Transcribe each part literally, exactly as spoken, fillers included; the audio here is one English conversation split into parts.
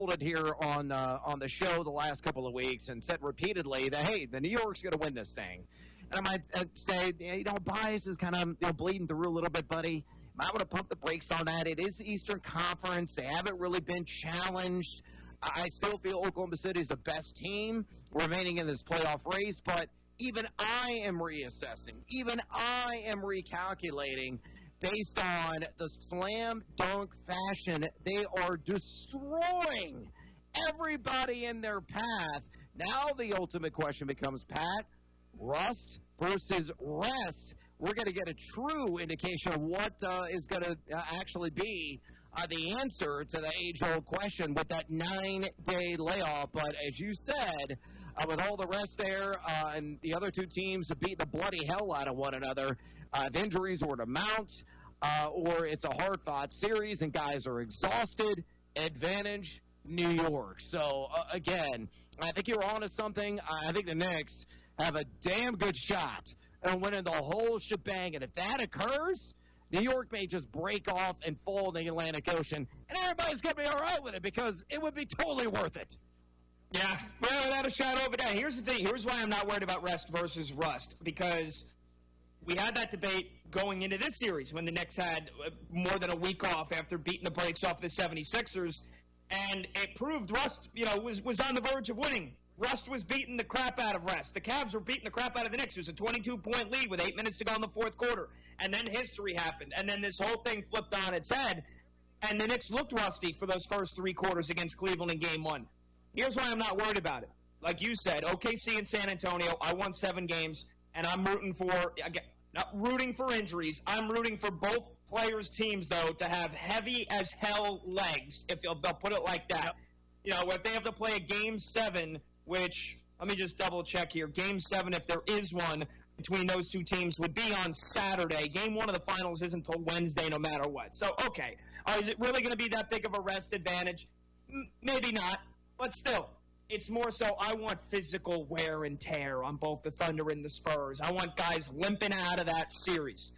it here on uh, on the show the last couple of weeks and said repeatedly that, hey, the New York's going to win this thing. And I might uh, say, you know, bias is kind of you know, bleeding through a little bit, buddy. I want to pump the brakes on that. It is the Eastern Conference. They haven't really been challenged. I still feel Oklahoma City is the best team remaining in this playoff race, but even I am reassessing. Even I am recalculating based on the slam dunk fashion. They are destroying everybody in their path. Now the ultimate question becomes, Pat, rust versus rest. We're going to get a true indication of what uh, is going to uh, actually be uh, the answer to the age-old question with that nine-day layoff. But as you said, uh, with all the rest there uh, and the other two teams have beat the bloody hell out of one another, uh, if injuries were to mount uh, or it's a hard-fought series and guys are exhausted, advantage New York. So, uh, again, I think you're on to something. I think the Knicks have a damn good shot and winning the whole shebang. And if that occurs, New York may just break off and fall in the Atlantic Ocean, and everybody's going to be all right with it because it would be totally worth it. Yeah, well, without a shadow of a doubt. Here's the thing. Here's why I'm not worried about rest versus rust, because we had that debate going into this series when the Knicks had more than a week off after beating the brakes off the seventy-sixers, and it proved Rust, you know, was, was on the verge of winning. Rust was beating the crap out of Rest. The Cavs were beating the crap out of the Knicks. It was a twenty-two point lead with eight minutes to go in the fourth quarter. And then history happened. And then this whole thing flipped on its head. And the Knicks looked rusty for those first three quarters against Cleveland in game one. Here's why I'm not worried about it. Like you said, O K C and San Antonio, I won seven games, and I'm rooting for, again, not rooting for injuries. I'm rooting for both players' teams, though, to have heavy as hell legs, if they'll, they'll put it like that. Yep. You know, if they have to play a game seven, which, let me just double check here. Game seven, if there is one between those two teams, would be on Saturday. Game one of the finals isn't until Wednesday no matter what. So, okay. Uh, is it really going to be that big of a rest advantage? M- maybe not, but still. It's more so I want physical wear and tear on both the Thunder and the Spurs. I want guys limping out of that series.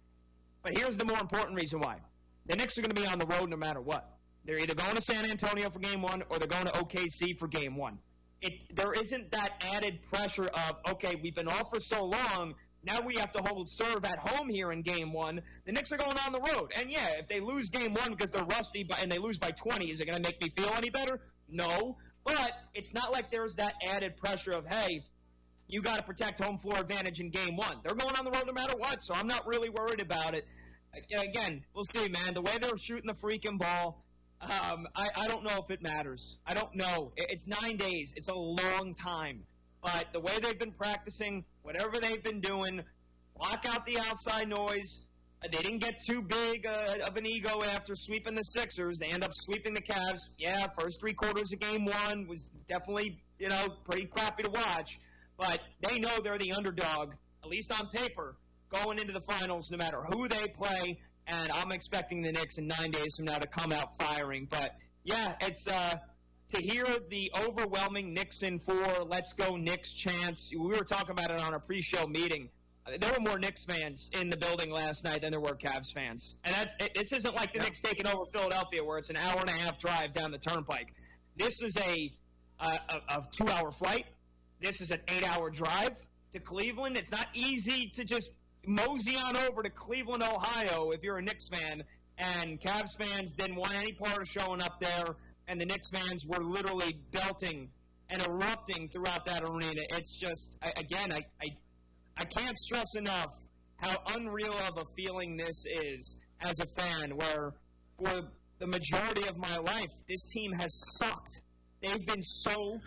But here's the more important reason why. The Knicks are going to be on the road no matter what. They're either going to San Antonio for game one or they're going to O K C for game one. It, there isn't that added pressure of, okay, we've been off for so long, now we have to hold serve at home here in game one. The Knicks are going on the road. And, yeah, if they lose game one because they're rusty by, and they lose by twenty, is it going to make me feel any better? No. But it's not like there's that added pressure of, hey, you got to protect home floor advantage in game one. They're going on the road no matter what, so I'm not really worried about it. Again, we'll see, man. The way they're shooting the freaking ball, Um, I, I don't know if it matters. I don't know. It's nine days. It's a long time. But the way they've been practicing, whatever they've been doing, block out the outside noise. They didn't get too big uh, of an ego after sweeping the Sixers. They end up sweeping the Cavs. Yeah, first three quarters of game one was definitely, you know, pretty crappy to watch. But they know they're the underdog, at least on paper, going into the finals no matter who they play. And I'm expecting the Knicks in nine days from now to come out firing. But, yeah, it's uh, to hear the overwhelming Knicks in four, let's go Knicks chants. We were talking about it on a pre-show meeting. There were more Knicks fans in the building last night than there were Cavs fans. And that's it, this isn't like the yeah. Knicks taking over Philadelphia where it's an hour and a half drive down the turnpike. This is a, a, a two-hour flight. This is an eight-hour drive to Cleveland. It's not easy to just mosey on over to Cleveland, Ohio, if you're a Knicks fan, and Cavs fans didn't want any part of showing up there, and the Knicks fans were literally belting and erupting throughout that arena. It's just, I, again, I, I I can't stress enough how unreal of a feeling this is as a fan, where for the majority of my life, this team has sucked. They've been so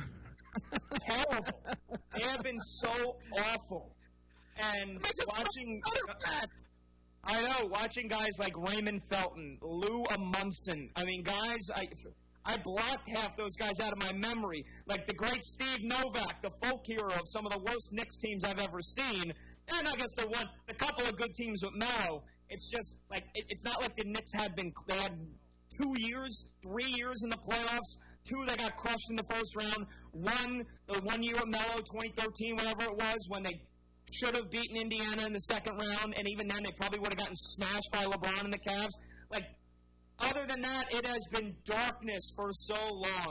terrible. They have been so awful. And watching, I know, watching guys like Raymond Felton, Lou Amundsen, I mean, guys, I, I blocked half those guys out of my memory, like the great Steve Novak, the folk hero of some of the worst Knicks teams I've ever seen, and I guess the one, a couple of good teams with Melo. It's just, like, it, it's not like the Knicks had been, they had two years, three years in the playoffs, two that got crushed in the first round, one, the one year with Melo, twenty thirteen, whatever it was, when they should have beaten Indiana in the second round, and even then they probably would have gotten smashed by LeBron and the Cavs. Like, other than that, it has been darkness for so long.